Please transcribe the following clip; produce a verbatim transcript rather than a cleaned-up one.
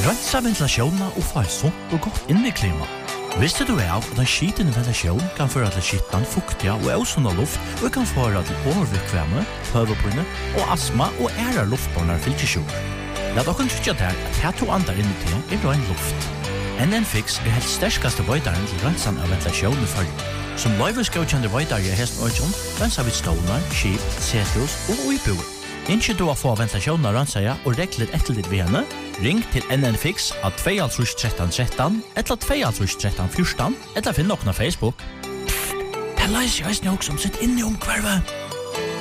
Rensa ventilasjonen og få et sunt og godt inneklima. Visste du av at en skitende ventilasjon kan føre til skittan, fuktiga og ausunda luft og kan føre til overvikvæme, høvepinne og astma og ære luftbårnar fylkesjur. La dere trykke der at her to andre inni til er ren luft. N N Fix er helt sterskaste veidaren til rensan av ventilasjon i følge. Som løyveskjøkjende veidare i hesten Øyjón, rensa vi stålar, skip, setus og uiboer. Innskje du å få ventilasjonen av rensaja og rekler etter ditt ved henne, ring til N N Fix at to tre tre tre tre, eller to tre tre tre fjorten, eller finn noen av Facebook. Pff, det leiser jeg også som sitt inne om hvervet.